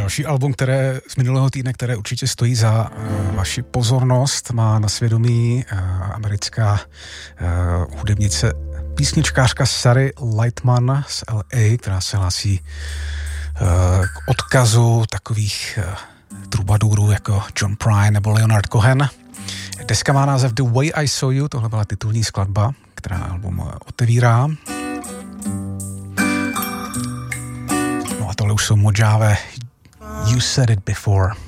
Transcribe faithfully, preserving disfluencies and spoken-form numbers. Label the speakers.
Speaker 1: Další album, které z minulého týdne, které určitě stojí za uh, vaši pozornost, má na svědomí uh, americká uh, hudebnice, písničkářka Sari Lightman z L A, která se hlásí uh, k odkazu takových uh, trubadurů jako John Prine nebo Leonard Cohen. Deska má název The Way I Saw You, tohle byla titulní skladba, která album otevírá. No a tohle už jsou Mojave, You Said It Before.